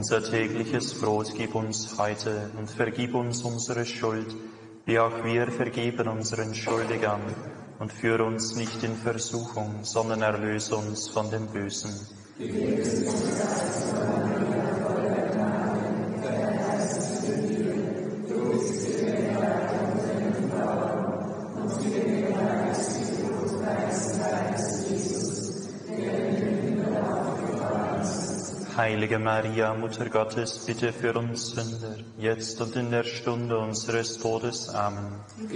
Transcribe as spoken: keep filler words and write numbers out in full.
Unser tägliches Brot gib uns heute und vergib uns unsere Schuld, wie auch wir vergeben unseren Schuldigern. Und führe uns nicht in Versuchung, sondern erlöse uns von dem Bösen. Heilige Maria, Mutter Gottes, bitte für uns Sünder, jetzt und in der Stunde unseres Todes. Amen.